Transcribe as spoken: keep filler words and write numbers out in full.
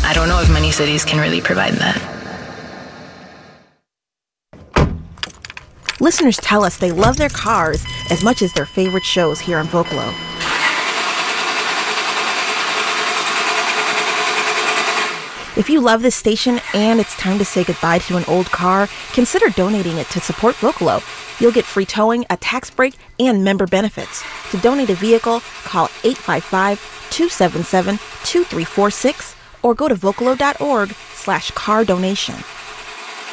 I don't know if many cities can really provide that. Listeners tell us they love their cars as much as their favorite shows here on Vocalo. If you love this station and it's time to say goodbye to an old car, consider donating it to support Vocalo. You'll get free towing, a tax break, and member benefits. To donate a vehicle, call eight five five, two seven seven, two three four six or go to vocalo dot org slash car donation.